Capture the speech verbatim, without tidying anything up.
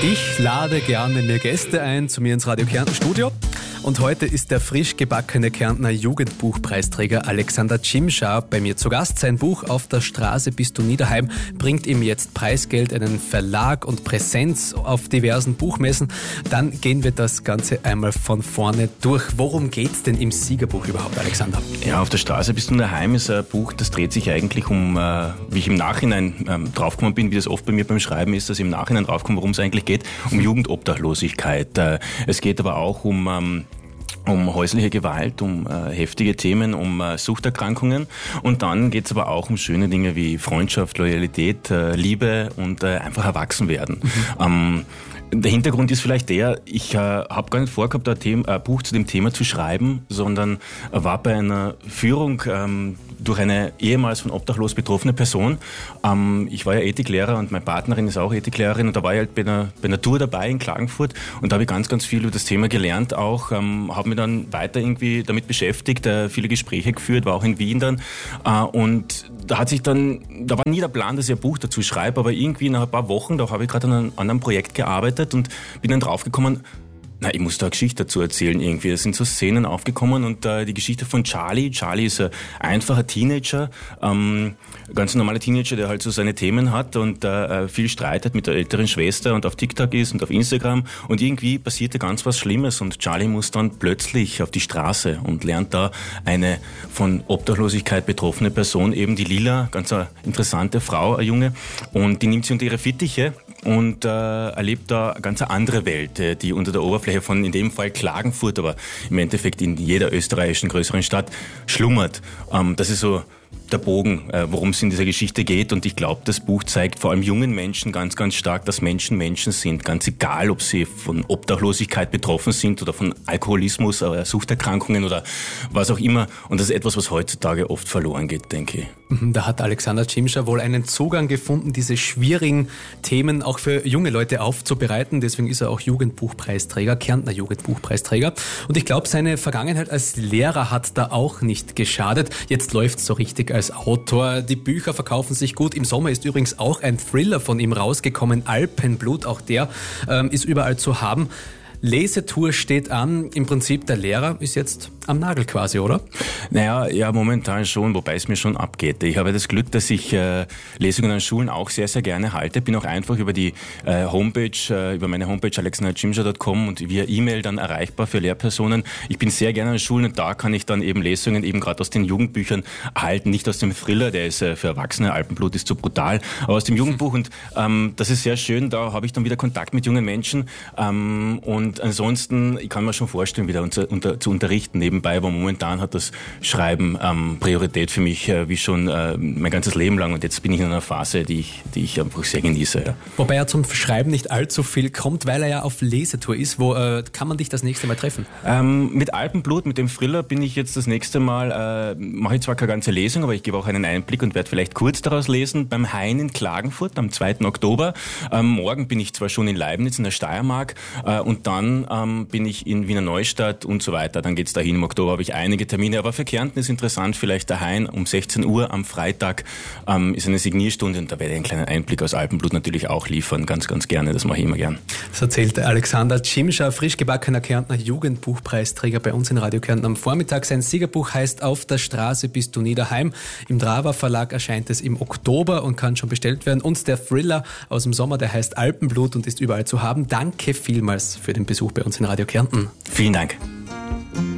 Ich lade gerne mir Gäste ein zu mir ins Radio Kärnten Studio. Und heute ist der frisch gebackene Kärntner Jugendbuchpreisträger Alexander Cimscha bei mir zu Gast. Sein Buch Auf der Straße bist du nie daheim bringt ihm jetzt Preisgeld, einen Verlag und Präsenz auf diversen Buchmessen. Dann gehen wir das Ganze einmal von vorne durch. Worum geht's denn im Siegerbuch überhaupt, Alexander? Ja, Auf der Straße bist du daheim ist ein Buch, das dreht sich eigentlich um, äh, wie ich im Nachhinein ähm, draufgekommen bin, wie das oft bei mir beim Schreiben ist, dass ich im Nachhinein draufkomme, worum es eigentlich geht, um Jugendobdachlosigkeit. Äh, es geht aber auch um ähm, um häusliche Gewalt, um äh, heftige Themen, um äh, Suchterkrankungen. Und dann geht's aber auch um schöne Dinge wie Freundschaft, Loyalität, äh, Liebe und äh, einfach Erwachsenwerden. Mhm. Ähm, Der Hintergrund ist vielleicht der, ich äh, habe gar nicht vorgehabt, ein, Thema, ein Buch zu dem Thema zu schreiben, sondern war bei einer Führung ähm, durch eine ehemals von Obdachlos betroffene Person. Ähm, ich war ja Ethiklehrer und meine Partnerin ist auch Ethiklehrerin und da war ich halt bei einer, bei einer Tour dabei in Klagenfurt und da habe ich ganz, ganz viel über das Thema gelernt auch, ähm, habe mich dann weiter irgendwie damit beschäftigt, äh, viele Gespräche geführt, war auch in Wien dann äh, und da hat sich dann, da war nie der Plan, dass ich ein Buch dazu schreibe, aber irgendwie nach ein paar Wochen, da habe ich gerade an einem anderen Projekt gearbeitet und bin dann draufgekommen, na, ich muss da eine Geschichte dazu erzählen irgendwie. Es sind so Szenen aufgekommen und äh, die Geschichte von Charlie. Charlie ist ein einfacher Teenager, ähm, ganz normaler Teenager, der halt so seine Themen hat und äh, viel streitet mit der älteren Schwester und auf TikTok ist und auf Instagram und irgendwie passierte ganz was Schlimmes und Charlie muss dann plötzlich auf die Straße und lernt da eine von Obdachlosigkeit betroffene Person, eben die Lila, ganz eine interessante Frau, eine Junge, und die nimmt sie unter ihre Fittiche und äh, erlebt da eine ganz andere Welt, äh, die unter der Oberfläche von in dem Fall Klagenfurt, aber im Endeffekt in jeder österreichischen größeren Stadt schlummert. Ähm, das ist so der Bogen, äh, worum es in dieser Geschichte geht. Und ich glaube, das Buch zeigt vor allem jungen Menschen ganz, ganz stark, dass Menschen Menschen sind. Ganz egal, ob sie von Obdachlosigkeit betroffen sind oder von Alkoholismus oder Suchterkrankungen oder was auch immer. Und das ist etwas, was heutzutage oft verloren geht, denke ich. Da hat Alexander Cimscha wohl einen Zugang gefunden, diese schwierigen Themen auch für junge Leute aufzubereiten. Deswegen ist er auch Jugendbuchpreisträger, Kärntner Jugendbuchpreisträger. Und ich glaube, seine Vergangenheit als Lehrer hat da auch nicht geschadet. Jetzt läuft es so richtig als Autor. Die Bücher verkaufen sich gut. Im Sommer ist übrigens auch ein Thriller von ihm rausgekommen, Alpenblut. Auch der ähm, ist überall zu haben. Lesetour steht an. Im Prinzip, der Lehrer ist jetzt am Nagel quasi, oder? Naja, ja, momentan schon, wobei es mir schon abgeht. Ich habe das Glück, dass ich äh, Lesungen an Schulen auch sehr, sehr gerne halte. Bin auch einfach über die äh, Homepage, äh, über meine Homepage alexander cimscha punkt com und via E-Mail dann erreichbar für Lehrpersonen. Ich bin sehr gerne an Schulen und da kann ich dann eben Lesungen eben gerade aus den Jugendbüchern erhalten, nicht aus dem Thriller, der ist äh, für Erwachsene, Alpenblut ist zu brutal, aber aus dem Jugendbuch und ähm, das ist sehr schön, da habe ich dann wieder Kontakt mit jungen Menschen ähm, und ansonsten, ich kann mir schon vorstellen, wieder unter, unter, zu unterrichten nebenbei, aber momentan hat das Schreiben ähm, Priorität für mich, äh, wie schon äh, mein ganzes Leben lang und jetzt bin ich in einer Phase, die ich, die ich einfach sehr genieße. Ja. Wobei er zum Schreiben nicht allzu viel kommt, weil er ja auf Lesetour ist. Wo äh, kann man dich das nächste Mal treffen? Ähm, mit Alpenblut, mit dem Thriller bin ich jetzt das nächste Mal, äh, mache ich zwar keine ganze Lesung, aber ich gebe auch einen Einblick und werde vielleicht kurz daraus lesen, beim Hain in Klagenfurt am zweiten Oktober. Ähm, morgen bin ich zwar schon in Leibniz in der Steiermark äh, und dann ähm, bin ich in Wiener Neustadt und so weiter. Dann geht's dahin. Im Oktober habe ich einige Termine. Aber für Kärnten ist interessant, vielleicht der Hain um sechzehn Uhr am Freitag ähm, ist eine Signierstunde und da werde ich einen kleinen Einblick aus Alpenblut natürlich auch liefern. Ganz, ganz gerne. Das mache ich immer gern. Das erzählt Alexander Cimscha, frisch gebackener Kärntner Jugendbuchpreisträger bei uns in Radio Kärnten am Vormittag. Sein Siegerbuch heißt Auf der Straße bist du nie daheim. Im Drava Verlag erscheint es im Oktober und kann schon bestellt werden. Und der Thriller aus dem Sommer, der heißt Alpenblut und ist überall zu haben. Danke vielmals für den Besuch bei uns in Radio Kärnten. Vielen Dank.